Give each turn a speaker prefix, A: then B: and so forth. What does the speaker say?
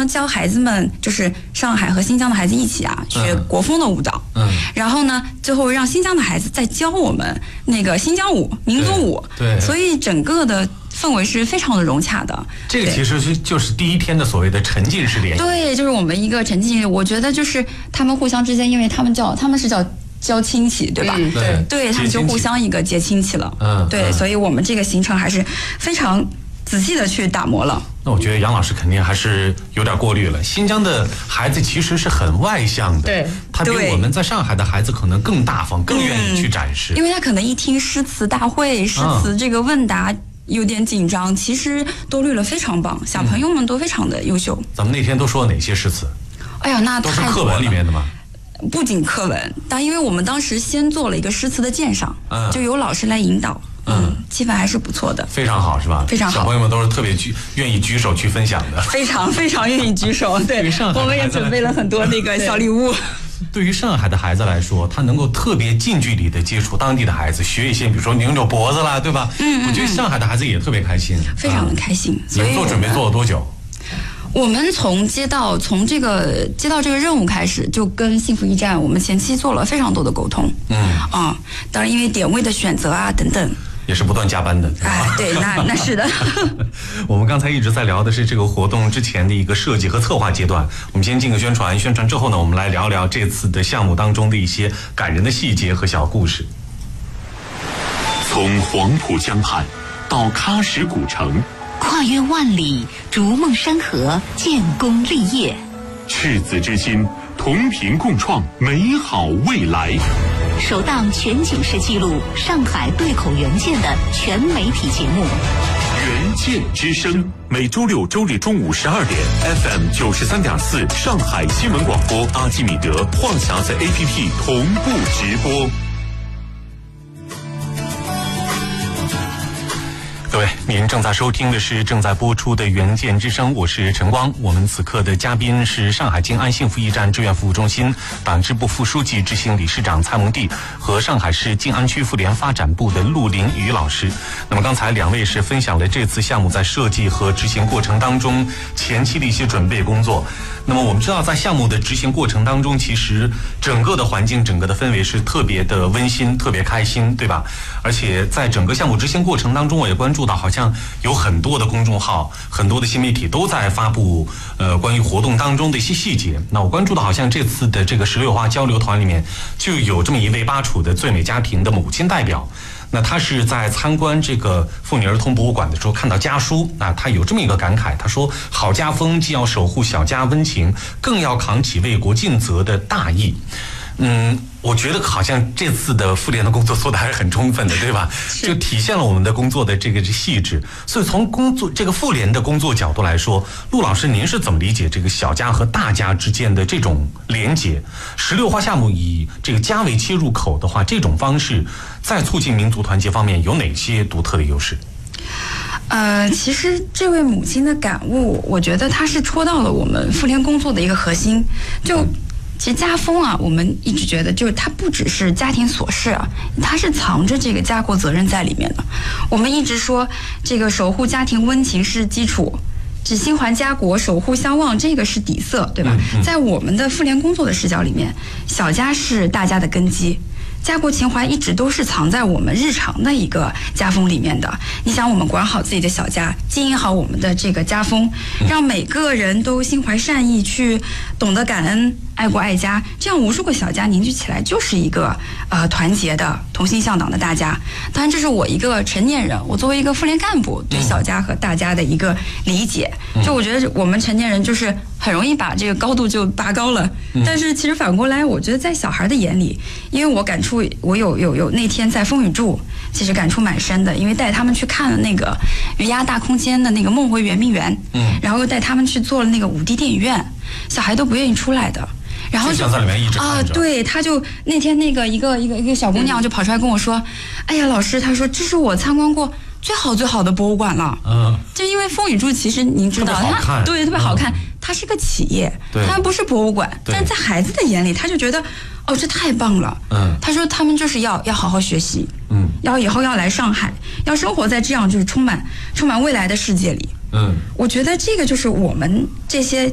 A: 呢教孩子们，就是上海和新疆的孩子一起啊学国风的舞蹈，然后呢最后让新疆的孩子再教我们那个新疆舞、民族舞，
B: 对，
A: 所以整个的氛围是非常的融洽的。
B: 这个其实就是第一天的所谓的沉浸式联谊。
A: 对，就是我们一个沉浸式。我觉得就是他们互相之间，因为他们是叫交亲戚，对吧？对，他们就互相一个结亲戚了。对，所以我们这个行程还是非常仔细的去打磨了。
B: 那我觉得杨老师肯定还是有点过滤了。新疆的孩子其实是很外向的，
C: 对，
B: 他比我们在上海的孩子可能更大方，更愿意去展示。
A: 因为他可能一听诗词大会、诗词这个问答有点紧张，其实多虑了非常棒，小朋友们都非常的优秀。
B: 咱们那天都说了哪些诗词？
A: 哎呀，那
B: 都是课文里面的吗？
A: 不仅课文，但因为我们当时先做了一个诗词的鉴赏，就由老师来引导，气氛还是不错的，
B: 非常好，是吧？
A: 非常好，
B: 小朋友们都是特别愿意举手去分享的，
A: 非常非常愿意举手。对，我们也准备了很多那个小礼物。
B: 对于上海的孩子来说，他能够特别近距离的接触当地的孩子，学一些比如说拧肘脖子啦，对吧？我觉得上海的孩子也特别开心，
A: 非常的开心。
B: 你们做准备做了多久？
A: 我们从接到这个任务开始，就跟幸福驿站我们前期做了非常多的沟通。当然因为点位的选择啊等等，
B: 也是不断加班的。
A: 对，那是的。
B: 我们刚才一直在聊的是这个活动之前的一个设计和策划阶段。我们先进个宣传之后呢，我们来聊聊这次的项目当中的一些感人的细节和小故事。
D: 从黄浦江畔到喀什古城，
E: 跨越万里，逐梦山河，建功立业。
D: 赤子之心，同频共创美好未来。
E: 首档全景式记录上海对口援建的全媒体节目
D: 援建之声，每周六周日中午12点 FM 93.4上海新闻广播，阿基米德、晃霞在 APP 同步直播。
B: 各位，您正在收听的是正在播出的援建之声，我是陈光。我们此刻的嘉宾是上海静安幸福驿站志愿服务中心党支部副书记、执行理事长蔡蒙蒂和上海市静安区妇联发展部的陆林宇老师。那么刚才两位是分享了这次项目在设计和执行过程当中前期的一些准备工作。那么我们知道，在项目的执行过程当中，其实整个的环境、整个的氛围是特别的温馨、特别开心，对吧？而且在整个项目执行过程当中，我也关注到，好像有很多的公众号、很多的新媒体都在发布关于活动当中的一些细节。那我关注到，好像这次的这个石榴花交流团里面就有这么一位巴楚的最美家庭的母亲代表。那他是在参观这个妇女儿童博物馆的时候看到家书，他有这么一个感慨，他说：好家风既要守护小家温情，更要扛起为国尽责的大义。我觉得好像这次的妇联的工作做得还是很充分的，对吧？就体现了我们的工作的这个细致。所以从这个妇联的工作角度来说，陆老师您是怎么理解这个小家和大家之间的这种连结？石榴花项目以这个家为切入口的话，这种方式在促进民族团结方面有哪些独特的优势？
A: 其实这位母亲的感悟，我觉得她是戳到了我们妇联工作的一个核心。其实家风啊，我们一直觉得就是它不只是家庭琐事啊，它是藏着这个家国责任在里面的。我们一直说这个守护家庭温情是基础，只心怀家国，守护相望，这个是底色，对吧？在我们的妇联工作的视角里面，小家是大家的根基。家国情怀一直都是藏在我们日常的一个家风里面的。你想，我们管好自己的小家，经营好我们的这个家风，让每个人都心怀善意，去懂得感恩、爱国爱家，这样无数个小家凝聚起来，就是一个团结的、同心向党的大家。当然，这是我一个成年人，我作为一个妇联干部对小家和大家的一个理解。就我觉得我们成年人就是很容易把这个高度就拔高了，但是其实反过来，我觉得在小孩的眼里，因为我感触，我有那天在风雨柱，其实感触蛮深的，因为带他们去看了那个鱼鸭大空间的那个梦回圆明园，然后又带他们去做了那个5D 电影院，小孩都不愿意出来的。然后就
B: 在里面一直看着
A: 对，他就那天那个一个小姑娘就跑出来跟我说，哎呀，老师，她说这是我参观过最好的博物馆了。就因为风雨柱其实您知道，它对特别好看，它是个企业，它不是博物馆，但在孩子的眼里，他就觉得哦，这太棒了。他说他们就是要好好学习，要以后要来上海，要生活在这样就是充满未来的世界里。我觉得这个就是我们这些